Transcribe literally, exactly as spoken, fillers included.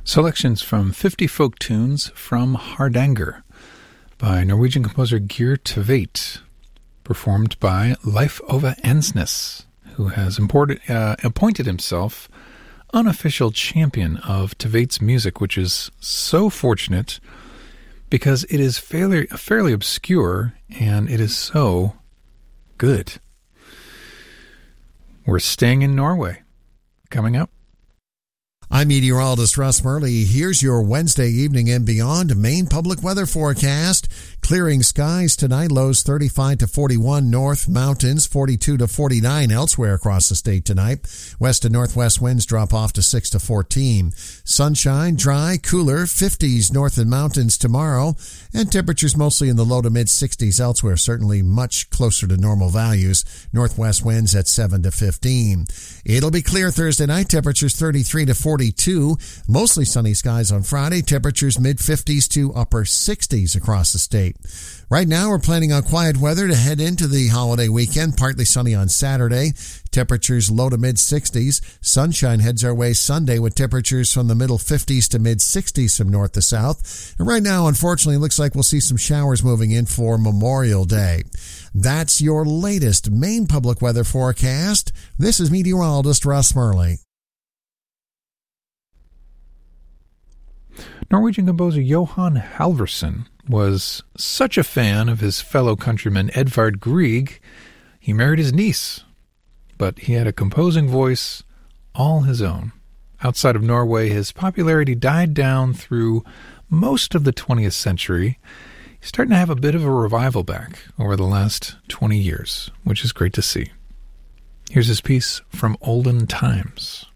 Selections from fifty folk tunes from Hardanger by Norwegian composer Geir Tveit, performed by Leif Ove Ensnes, who has imported, uh, appointed himself unofficial champion of Tveit's music, which is so fortunate because it is fairly, fairly obscure and it is so good. We're staying in Norway. Coming up. I'm meteorologist Russ Murley. Here's your Wednesday evening and beyond Maine public weather forecast. Clearing skies tonight, lows thirty-five to forty-one, north mountains forty-two to forty-nine elsewhere across the state tonight. West and northwest winds drop off to six to fourteen. Sunshine, dry, cooler, fifties north and mountains tomorrow, and temperatures mostly in the low to mid sixties elsewhere, certainly much closer to normal values. Northwest winds at seven to fifteen. It'll be clear Thursday night, temperatures thirty-three to forty-two. Mostly sunny skies on Friday, temperatures mid fifties to upper sixties across the state. Right now, we're planning on quiet weather to head into the holiday weekend. Partly sunny on Saturday. Temperatures low to mid sixties. Sunshine heads our way Sunday with temperatures from the middle fifties to mid sixties from north to south. And right now, unfortunately, it looks like we'll see some showers moving in for Memorial Day. That's your latest Maine public weather forecast. This is meteorologist Russ Murley. Norwegian composer Johan Halvorsen was such a fan of his fellow countryman Edvard Grieg, he married his niece. But he had a composing voice all his own. Outside of Norway, his popularity died down through most of the twentieth century. He's starting to have a bit of a revival back over the last twenty years, which is great to see. Here's his piece from Olden Times.